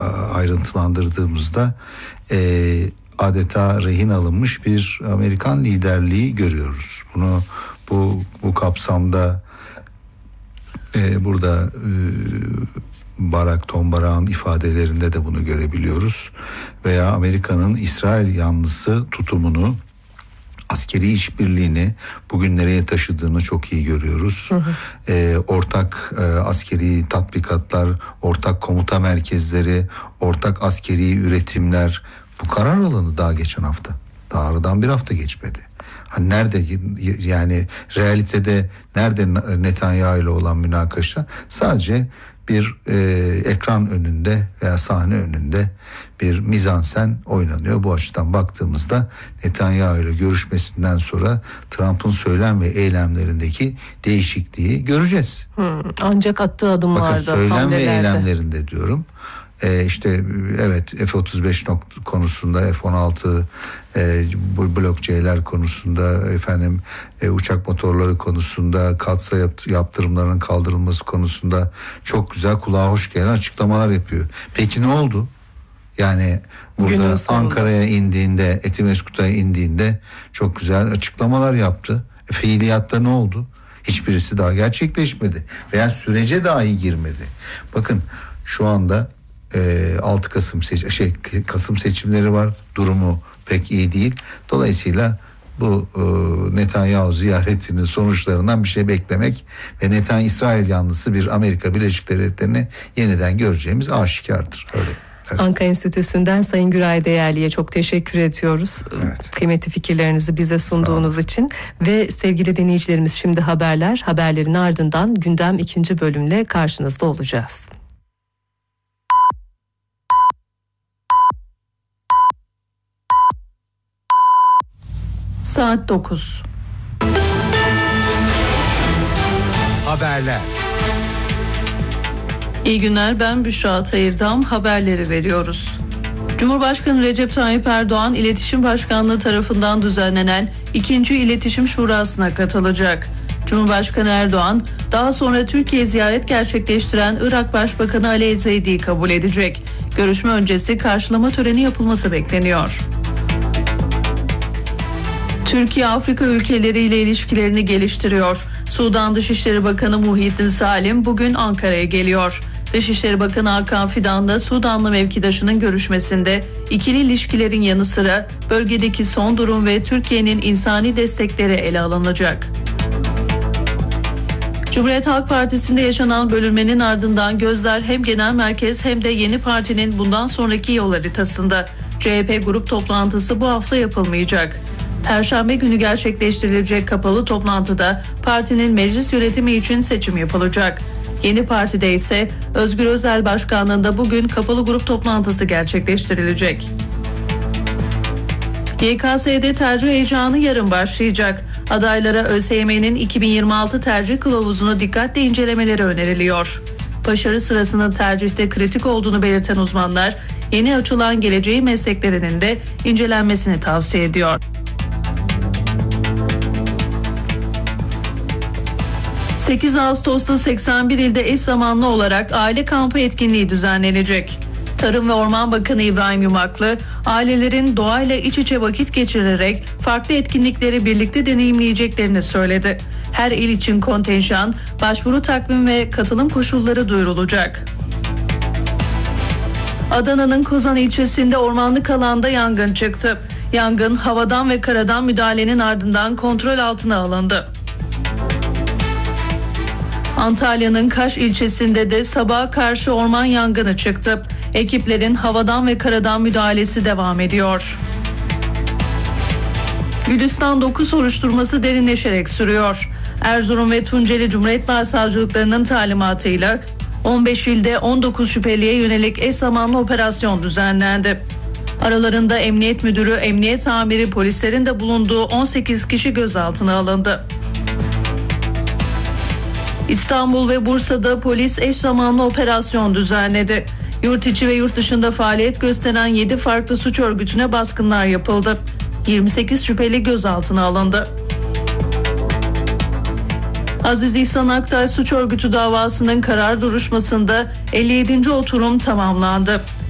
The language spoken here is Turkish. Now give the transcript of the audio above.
ayrıntılandırdığımızda adeta rehin alınmış bir Amerikan liderliği görüyoruz. Bunu bu kapsamda burada Tom Barak'ın ifadelerinde de bunu görebiliyoruz. Veya Amerika'nın İsrail yanlısı tutumunu, askeri işbirliğini bugün nereye taşıdığını çok iyi görüyoruz. Ortak askeri tatbikatlar, ortak komuta merkezleri, ortak askeri üretimler, bu karar alındı daha geçen hafta. Daha aradan bir hafta geçmedi. Hani nerede, yani realitede nerede Netanyahu ile olan münakaşa? Sadece bir ekran önünde veya sahne önünde bir mizansen oynanıyor. Bu açıdan baktığımızda Netanyahu ile görüşmesinden sonra Trump'ın söylem ve eylemlerindeki değişikliği göreceğiz. Ancak attığı adımlarda, bakın söylem ve eylemlerinde diyorum. İşte evet, F-35 konusunda, F-16 Block C'ler konusunda, uçak motorları konusunda, katsa yaptırımlarının kaldırılması konusunda çok güzel, kulağa hoş gelen açıklamalar yapıyor. Peki ne oldu? Yani burada Ankara'ya indiğinde, Etimesgut'a indiğinde çok güzel açıklamalar yaptı. Fiiliyatta ne oldu? Hiçbirisi daha gerçekleşmedi veya sürece dahi girmedi. Bakın şu anda 6 Kasım seçimleri var. Durumu pek iyi değil. Dolayısıyla bu Netanyahu ziyaretinin sonuçlarından bir şey beklemek ve İsrail yanlısı bir Amerika Birleşik Devletleri'ni yeniden göreceğimiz aşikardır. Öyle. Evet. Anka Enstitüsü'nden Sayın Güray Değerli'ye çok teşekkür ediyoruz. Evet. Kıymetli fikirlerinizi bize sunduğunuz için. Ve sevgili dinleyicilerimiz, şimdi haberler. Haberlerin ardından gündem 2. bölümle karşınızda olacağız. Saat 9. Haberler. İyi günler, ben Büşra Tayırdam. Haberleri veriyoruz. Cumhurbaşkanı Recep Tayyip Erdoğan, İletişim Başkanlığı tarafından düzenlenen 2. İletişim Şurası'na katılacak. Cumhurbaşkanı Erdoğan, daha sonra Türkiye ziyaret gerçekleştiren Irak Başbakanı Ali El-Zeydi'yi kabul edecek. Görüşme öncesi karşılama töreni yapılması bekleniyor. Türkiye Afrika ülkeleriyle ilişkilerini geliştiriyor. Sudan Dışişleri Bakanı Muhyiddin Salim bugün Ankara'ya geliyor. Dışişleri Bakanı Hakan Fidan da Sudanlı mevkidaşının görüşmesinde ikili ilişkilerin yanı sıra bölgedeki son durum ve Türkiye'nin insani destekleri ele alınacak. Cumhuriyet Halk Partisi'nde yaşanan bölünmenin ardından gözler hem genel merkez hem de yeni partinin bundan sonraki yol haritasında. CHP grup toplantısı bu hafta yapılmayacak. Perşembe günü gerçekleştirilecek kapalı toplantıda partinin meclis yönetimi için seçim yapılacak. Yeni partide ise Özgür Özel başkanlığında bugün kapalı grup toplantısı gerçekleştirilecek. YKS'de tercih heyecanı yarın başlayacak. Adaylara ÖSYM'nin 2026 tercih kılavuzunu dikkatle incelemeleri öneriliyor. Başarı sırasının tercihte kritik olduğunu belirten uzmanlar, yeni açılan geleceği mesleklerinin de incelenmesini tavsiye ediyor. 8 Ağustos'ta 81 ilde eş zamanlı olarak aile kampı etkinliği düzenlenecek. Tarım ve Orman Bakanı İbrahim Yumaklı, ailelerin doğayla iç içe vakit geçirerek farklı etkinlikleri birlikte deneyimleyeceklerini söyledi. Her il için kontenjan, başvuru takvim ve katılım koşulları duyurulacak. Adana'nın Kozan ilçesinde ormanlık alanda yangın çıktı. Yangın havadan ve karadan müdahalenin ardından kontrol altına alındı. Antalya'nın Kaş ilçesinde de sabaha karşı orman yangını çıktı. Ekiplerin havadan ve karadan müdahalesi devam ediyor. Gülistan 9 soruşturması derinleşerek sürüyor. Erzurum ve Tunceli Cumhuriyet Başsavcılıklarının talimatıyla 15 ilde 19 şüpheliye yönelik eş zamanlı operasyon düzenlendi. Aralarında emniyet müdürü, emniyet amiri, polislerin de bulunduğu 18 kişi gözaltına alındı. İstanbul ve Bursa'da polis eş zamanlı operasyon düzenledi. Yurt içi ve yurt dışında faaliyet gösteren 7 farklı suç örgütüne baskınlar yapıldı. 28 şüpheli gözaltına alındı. Aziz İhsan Aktaş suç örgütü davasının karar duruşmasında 57. oturum tamamlandı.